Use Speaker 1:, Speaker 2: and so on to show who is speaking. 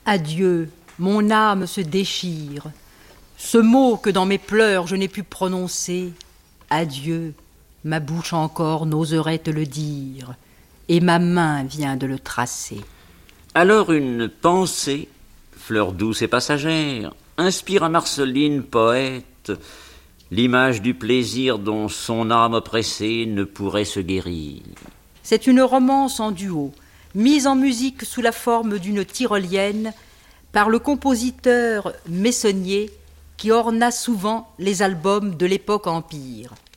Speaker 1: Adieu, mon âme se déchire. Ce mot que dans mes pleurs je n'ai pu prononcer, adieu, ma bouche encore n'oserait te le dire, et ma main vient de le tracer.
Speaker 2: Alors une pensée, fleur douce et passagère, inspire à Marceline, poète, l'image du plaisir dont son âme oppressée ne pourrait se guérir.
Speaker 1: C'est une romance en duo, mise en musique sous la forme d'une tyrolienne par le compositeur Messonnier qui orna souvent les albums de l'époque Empire.